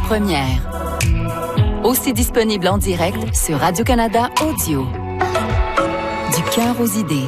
première. Aussi disponible en direct sur Radio-Canada Audio. Du cœur aux idées.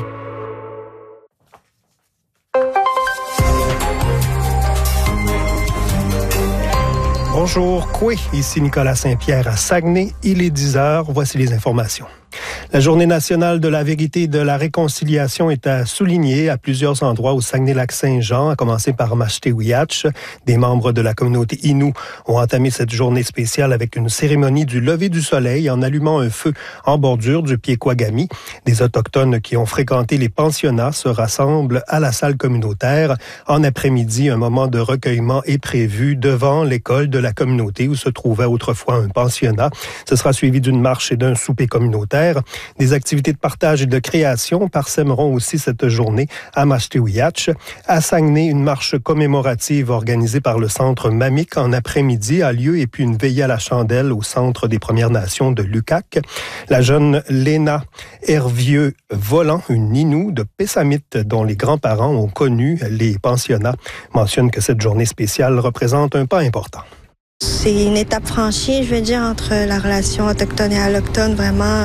Bonjour, Coué, ici Nicolas Saint-Pierre à Saguenay. Il est 10h, voici les informations. La Journée nationale de la vérité et de la réconciliation est à souligner à plusieurs endroits au Saguenay-Lac-Saint-Jean, à commencer par Mashtewiyatch. Des membres de la communauté Innu ont entamé cette journée spéciale avec une cérémonie du lever du soleil en allumant un feu en bordure du Piekouagami. Des Autochtones qui ont fréquenté les pensionnats se rassemblent à la salle communautaire. En après-midi, un moment de recueillement est prévu devant l'école de la communauté où se trouvait autrefois un pensionnat. Ce sera suivi d'une marche et d'un souper communautaire. Des activités de partage et de création parsèmeront aussi cette journée à Mashtewiyatch. À Saguenay, une marche commémorative organisée par le Centre Mamik en après-midi a lieu et puis une veillée à la chandelle au Centre des Premières Nations de Lucac. La jeune Léna Hervieux-Volant, une Innu de Pessamit dont les grands-parents ont connu les pensionnats, mentionne que cette journée spéciale représente un pas important. C'est une étape franchie, je veux dire, entre la relation autochtone et allochtone, vraiment,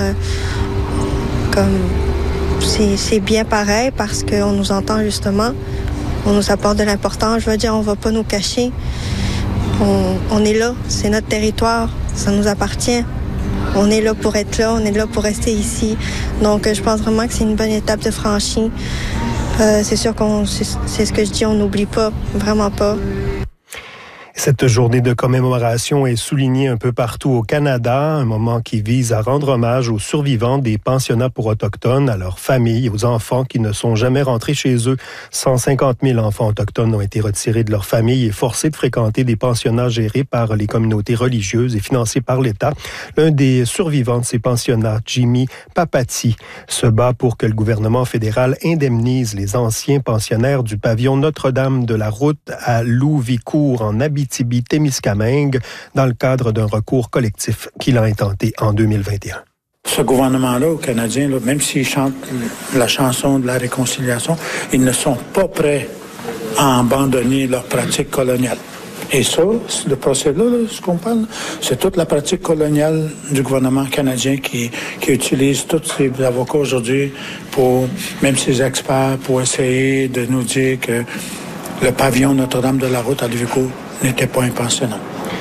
comme c'est bien pareil parce qu'on nous entend justement, on nous apporte de l'importance, je veux dire, on va pas nous cacher, on est là, c'est notre territoire, ça nous appartient, on est là pour être là, on est là pour rester ici, donc je pense vraiment que c'est une bonne étape de franchie. C'est sûr c'est ce que je dis, on n'oublie pas, vraiment pas. Cette journée de commémoration est soulignée un peu partout au Canada, un moment qui vise à rendre hommage aux survivants des pensionnats pour autochtones, à leurs familles et aux enfants qui ne sont jamais rentrés chez eux. 150 000 enfants autochtones ont été retirés de leur famille et forcés de fréquenter des pensionnats gérés par les communautés religieuses et financés par l'État. L'un des survivants de ces pensionnats, Jimmy Papati, se bat pour que le gouvernement fédéral indemnise les anciens pensionnaires du pavillon Notre-Dame de la Route à Louvicourt en Abitibi-Témiscamingue dans le cadre d'un recours collectif qu'il a intenté en 2021. Ce gouvernement-là, aux Canadiens, là, même s'ils chantent la chanson de la réconciliation, ils ne sont pas prêts à abandonner leur pratique coloniale. Et ça, le procès-là, ce qu'on parle, c'est toute la pratique coloniale du gouvernement canadien qui utilise tous ces avocats aujourd'hui, même ces experts, pour essayer de nous dire que le pavillon Notre-Dame de la Route à Louvicourt n'était pas un pensionnat.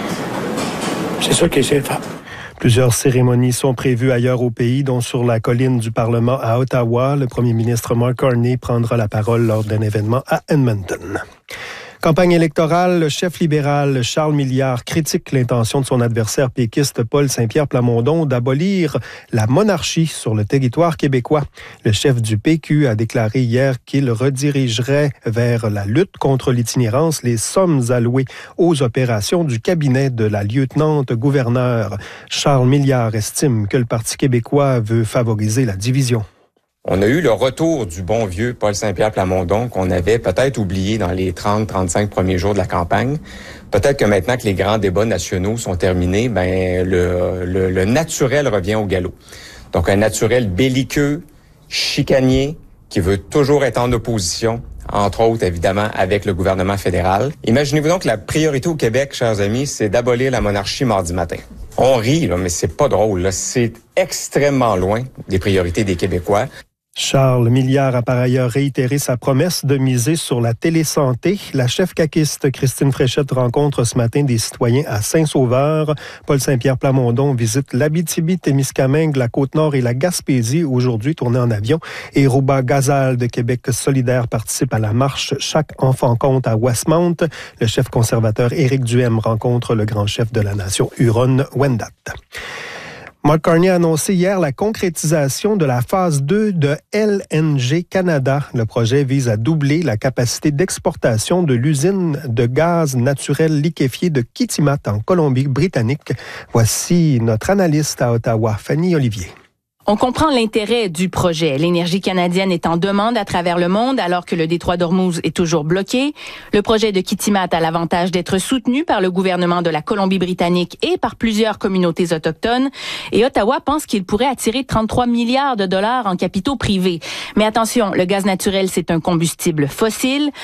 C'est ça qu'ils essaient de faire. Plusieurs cérémonies sont prévues ailleurs au pays, dont sur la colline du Parlement à Ottawa. Le premier ministre Mark Carney prendra la parole lors d'un événement à Edmonton. Campagne électorale, le chef libéral Charles Milliard critique l'intention de son adversaire péquiste Paul Saint-Pierre Plamondon d'abolir la monarchie sur le territoire québécois. Le chef du PQ a déclaré hier qu'il redirigerait vers la lutte contre l'itinérance les sommes allouées aux opérations du cabinet de la lieutenant-gouverneur. Charles Milliard estime que le Parti québécois veut favoriser la division. On a eu le retour du bon vieux Paul Saint-Pierre Plamondon qu'on avait peut-être oublié dans les 30-35 premiers jours de la campagne. Peut-être que maintenant que les grands débats nationaux sont terminés, le naturel revient au galop. Donc un naturel belliqueux, chicanier, qui veut toujours être en opposition, entre autres évidemment avec le gouvernement fédéral. Imaginez-vous donc que la priorité au Québec, chers amis, c'est d'abolir la monarchie mardi matin. On rit, là, mais c'est pas drôle, là. C'est extrêmement loin des priorités des Québécois. Charles Milliard a par ailleurs réitéré sa promesse de miser sur la télésanté. La chef caquiste Christine Fréchette rencontre ce matin des citoyens à Saint-Sauveur. Paul Saint-Pierre Plamondon visite l'Abitibi-Témiscamingue, la Côte-Nord et la Gaspésie, aujourd'hui tourné en avion. Et Rouba Gazal de Québec solidaire participe à la marche Chaque enfant compte à Westmount. Le chef conservateur Éric Duhem rencontre le grand chef de la nation Huron-Wendat. Mark Carney a annoncé hier la concrétisation de la phase 2 de LNG Canada. Le projet vise à doubler la capacité d'exportation de l'usine de gaz naturel liquéfié de Kitimat en Colombie-Britannique. Voici notre analyste à Ottawa, Fanny Olivier. On comprend l'intérêt du projet. L'énergie canadienne est en demande à travers le monde alors que le détroit d'Ormuz est toujours bloqué. Le projet de Kitimat a l'avantage d'être soutenu par le gouvernement de la Colombie-Britannique et par plusieurs communautés autochtones. Et Ottawa pense qu'il pourrait attirer 33 milliards de dollars en capitaux privés. Mais attention, le gaz naturel, c'est un combustible fossile.